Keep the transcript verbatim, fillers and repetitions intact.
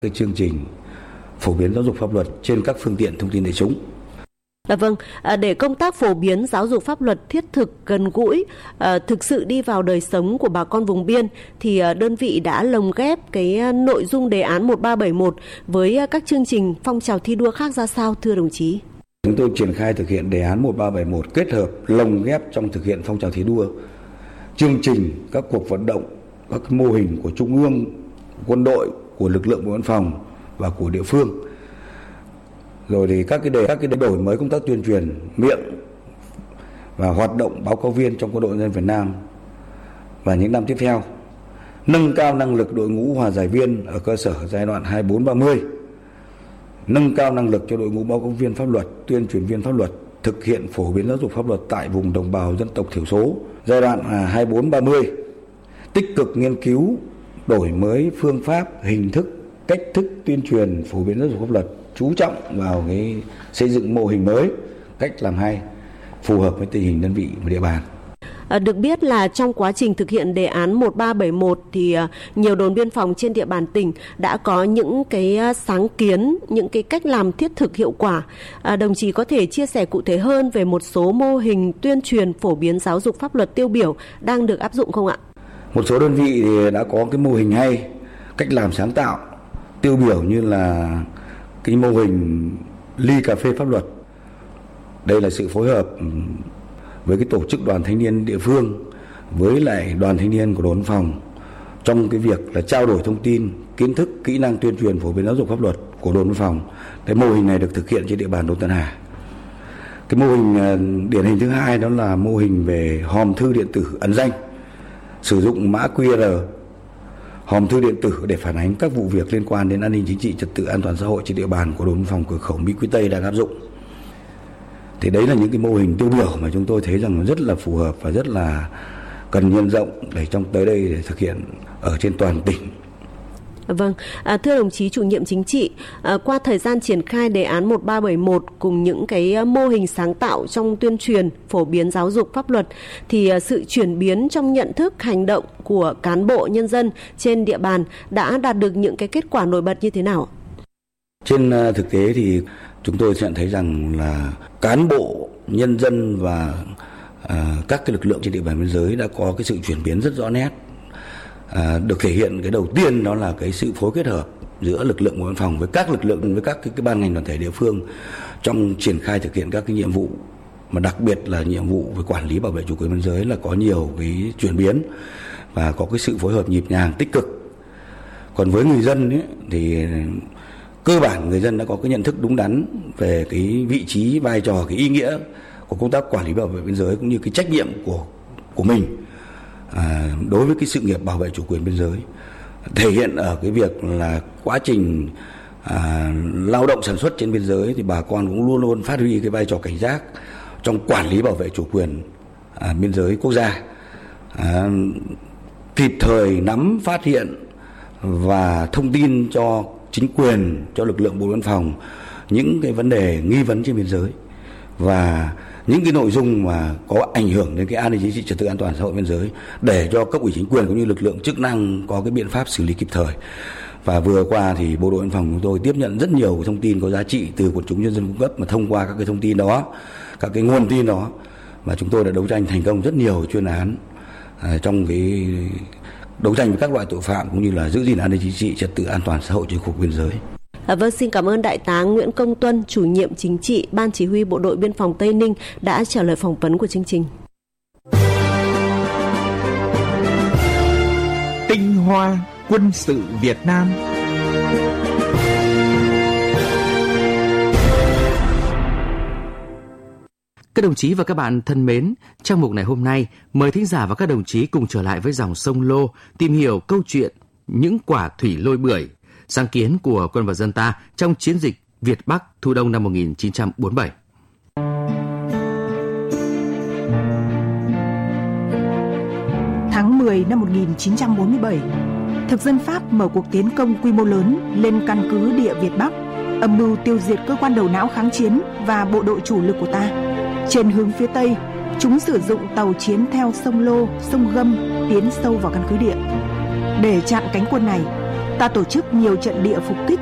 cái chương trình phổ biến giáo dục pháp luật trên các phương tiện thông tin đại chúng. Dạ vâng, để công tác phổ biến giáo dục pháp luật thiết thực, gần gũi, thực sự đi vào đời sống của bà con vùng biên thì đơn vị đã lồng ghép cái nội dung đề án một ba bảy một với các chương trình phong trào thi đua khác ra sao thưa đồng chí? Chúng tôi triển khai thực hiện đề án một ba bảy một kết hợp lồng ghép trong thực hiện phong trào thi đua, chương trình, các cuộc vận động, các mô hình của Trung ương, quân đội, của lực lượng bộ đội biên phòng và của địa phương. Rồi thì các cái đề các cái đổi mới công tác tuyên truyền miệng và hoạt động báo cáo viên trong Quân đội Nhân dân Việt Nam và những năm tiếp theo, nâng cao năng lực đội ngũ hòa giải viên ở cơ sở giai đoạn hai mươi bốn ba mươi, nâng cao năng lực cho đội ngũ báo cáo viên pháp luật, tuyên truyền viên pháp luật, thực hiện phổ biến giáo dục pháp luật tại vùng đồng bào dân tộc thiểu số giai đoạn hai mươi bốn ba mươi, tích cực nghiên cứu đổi mới phương pháp, hình thức, cách thức tuyên truyền phổ biến giáo dục pháp luật, chú trọng vào cái xây dựng mô hình mới, cách làm hay, phù hợp với tình hình đơn vị và địa bàn. À, được biết là trong quá trình thực hiện đề án một ba bảy một thì uh, nhiều đồn biên phòng trên địa bàn tỉnh đã có những cái uh, sáng kiến, những cái cách làm thiết thực hiệu quả. À, đồng chí có thể chia sẻ cụ thể hơn về một số mô hình tuyên truyền phổ biến giáo dục pháp luật tiêu biểu đang được áp dụng không ạ? Một số đơn vị thì đã có cái mô hình hay, cách làm sáng tạo, tiêu biểu như là cái mô hình ly cà phê pháp luật. Đây là sự phối hợp với cái tổ chức đoàn thanh niên địa phương với lại đoàn thanh niên của đồn biên phòng trong cái việc là trao đổi thông tin, kiến thức, kỹ năng tuyên truyền phổ biến giáo dục pháp luật của đồn biên phòng. Cái mô hình này được thực hiện trên địa bàn đồn Tân Hà. Cái mô hình điển hình thứ hai đó là mô hình về hòm thư điện tử ẩn danh, sử dụng mã quy rờ hòm thư điện tử để phản ánh các vụ việc liên quan đến an ninh chính trị, trật tự an toàn xã hội trên địa bàn của đồn biên phòng cửa khẩu Mỹ Quý Tây đang áp dụng. Thì đấy là những cái mô hình tiêu biểu mà chúng tôi thấy rằng nó rất là phù hợp và rất là cần nhân rộng để trong tới đây để thực hiện ở trên toàn tỉnh. Vâng, à, thưa đồng chí chủ nhiệm chính trị, à, qua thời gian triển khai đề án một ba bảy một cùng những cái mô hình sáng tạo trong tuyên truyền, phổ biến giáo dục pháp luật thì à, sự chuyển biến trong nhận thức, hành động của cán bộ nhân dân trên địa bàn đã đạt được những cái kết quả nổi bật như thế nào? Trên uh, thực tế thì chúng tôi nhận thấy rằng là cán bộ, nhân dân và uh, các cái lực lượng trên địa bàn biên giới đã có cái sự chuyển biến rất rõ nét. À, được thể hiện cái đầu tiên đó là cái sự phối kết hợp giữa lực lượng bộ đội biên phòng với các lực lượng, với các cái, cái ban ngành đoàn thể địa phương trong triển khai thực hiện các cái nhiệm vụ, mà đặc biệt là nhiệm vụ về quản lý bảo vệ chủ quyền biên giới là có nhiều cái chuyển biến và có cái sự phối hợp nhịp nhàng, tích cực. Còn với người dân ấy, thì cơ bản người dân đã có cái nhận thức đúng đắn về cái vị trí, vai trò, cái ý nghĩa của công tác quản lý bảo vệ biên giới cũng như cái trách nhiệm của của mình À, đối với cái sự nghiệp bảo vệ chủ quyền biên giới, thể hiện ở cái việc là quá trình à, lao động sản xuất trên biên giới thì bà con cũng luôn luôn phát huy cái vai trò cảnh giác trong quản lý bảo vệ chủ quyền à, biên giới quốc gia, à, kịp thời nắm, phát hiện và thông tin cho chính quyền, cho lực lượng bộ đội biên phòng những cái vấn đề nghi vấn trên biên giới và những cái nội dung mà có ảnh hưởng đến cái an ninh chính trị, trật tự an toàn xã hội biên giới để cho cấp ủy chính quyền cũng như lực lượng chức năng có cái biện pháp xử lý kịp thời. Và vừa qua thì bộ đội biên phòng chúng tôi tiếp nhận rất nhiều thông tin có giá trị từ quần chúng nhân dân cung cấp, mà thông qua các cái thông tin đó, các cái nguồn tin đó mà chúng tôi đã đấu tranh thành công rất nhiều chuyên án à, trong cái đấu tranh với các loại tội phạm cũng như là giữ gìn an ninh chính trị, trật tự an toàn xã hội trên khu vực biên giới. À, vâng, xin cảm ơn Đại tá Nguyễn Công Tuân, chủ nhiệm chính trị Ban Chỉ huy Bộ đội Biên phòng Tây Ninh đã trả lời phỏng vấn của chương trình. Tinh hoa quân sự Việt Nam. Các đồng chí và các bạn thân mến, trong mục này hôm nay, mời thính giả và các đồng chí cùng trở lại với dòng sông Lô, tìm hiểu câu chuyện những quả thủy lôi bưởi, sáng kiến của quân và dân ta trong chiến dịch Việt Bắc thu đông năm một nghìn chín trăm bốn mươi bảy. Tháng mười năm một nghìn chín trăm bốn mươi bảy, thực dân Pháp mở cuộc tiến công quy mô lớn lên căn cứ địa Việt Bắc, âm mưu tiêu diệt cơ quan đầu não kháng chiến và bộ đội chủ lực của ta. Trên hướng phía Tây, chúng sử dụng tàu chiến theo sông Lô, sông Gâm tiến sâu vào căn cứ địa. Để chặn cánh quân này, ta tổ chức nhiều trận địa phục kích